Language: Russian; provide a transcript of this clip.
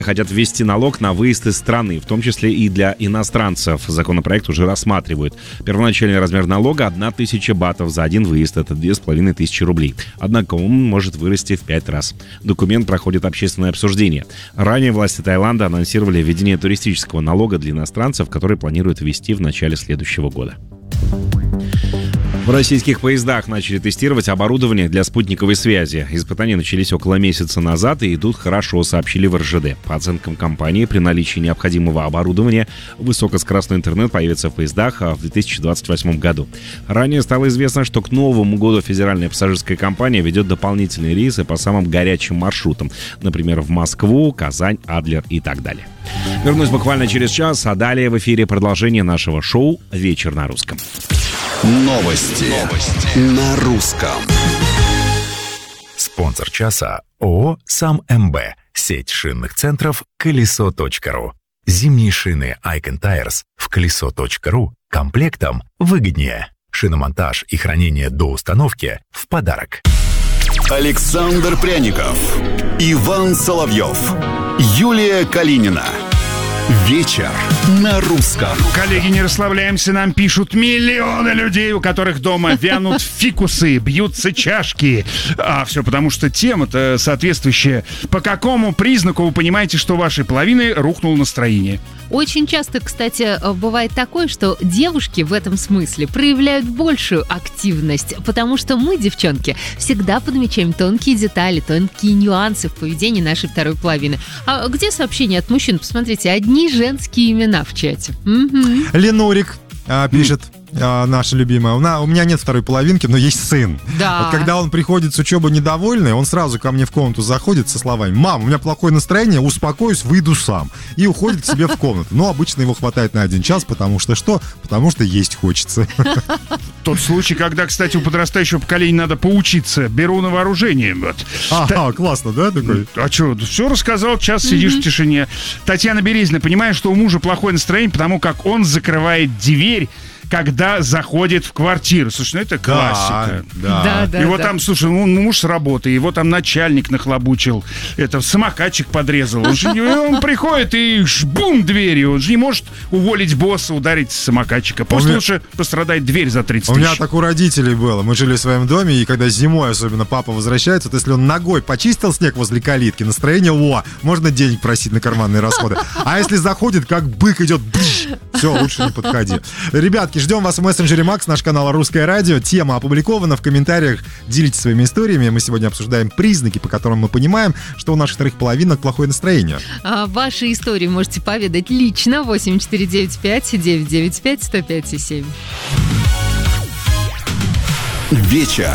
Хотят ввести налог на выезд из страны, в том числе и для иностранцев. Законопроект уже рассматривают. Первоначальный размер налога — 1000 батов за один выезд. Это 2500 рублей. Однако он может вырасти в 5 раз. Документ проходит общественное обсуждение. Ранее власти Таиланда анонсировали введение туристического налога для иностранцев, который планируют ввести в начале следующего года. В российских поездах начали тестировать оборудование для спутниковой связи. Испытания начались около месяца назад и идут хорошо, сообщили в РЖД. По оценкам компании, при наличии необходимого оборудования высокоскоростной интернет появится в поездах в 2028 году. Ранее стало известно, что к Новому году федеральная пассажирская компания ведет дополнительные рейсы по самым горячим маршрутам. Например, в Москву, Казань, Адлер и так далее. Вернусь буквально через час, а далее в эфире продолжение нашего шоу «Вечер на русском». Новости на русском. Спонсор часа ООО «Сам МБ». Сеть шинных центров «Колесо.ру». Зимние шины Icon Tires в «Колесо.ру» комплектом выгоднее. Шиномонтаж и хранение до установки в подарок. Александр Пряников, Иван Соловьев, Юлия Калинина. Вечер на русском. Коллеги, не расслабляемся, нам пишут миллионы людей, у которых дома вянут фикусы, бьются чашки. А все потому, что тема-то соответствующая. По какому признаку вы понимаете, что у вашей половины рухнуло настроение? Очень часто, кстати, бывает такое, что девушки в этом смысле проявляют большую активность, потому что мы, девчонки, всегда подмечаем тонкие детали, тонкие нюансы в поведении нашей второй половины. А где сообщения от мужчин? Посмотрите, одни женские имена в чате. Угу. Ленурик пишет. Наша любимая. У меня нет второй половинки, но есть сын. Да. Вот когда он приходит с учебы недовольный, он сразу ко мне в комнату заходит со словами: «Мам, у меня плохое настроение, успокоюсь, выйду сам». И уходит к себе в комнату. Но обычно его хватает на 1 час, потому что что? Потому что есть хочется. Тот случай, когда, кстати, у подрастающего поколения надо поучиться. Беру на вооружение. Вот. Классно, да, такой? А что, все рассказал, час сидишь в тишине. Татьяна Березина понимает, что у мужа плохое настроение, потому как он закрывает дверь, когда заходит в квартиру. Слушай, ну это классика. Да. Его там, слушай, муж с работы, его там начальник нахлобучил, самокатчик подрезал. Он приходит и бум, дверью. Он же не может уволить босса, ударить самокатчика. Пусть лучше пострадает дверь за 30 тысяч. У меня так у родителей было. Мы жили в своем доме, и когда зимой особенно папа возвращается, то если он ногой почистил снег возле калитки, настроение, можно денег просить на карманные расходы. А если заходит, как бык идет, все, лучше не подходи. Ребятки, ждем вас в мессенджере Макс, наш канал «Русское радио». Тема опубликована в комментариях. Делитесь своими историями. Мы сегодня обсуждаем признаки, по которым мы понимаем, что у наших вторых половинок плохое настроение. Ваши истории можете поведать лично. 8495-995-105-7. Вечер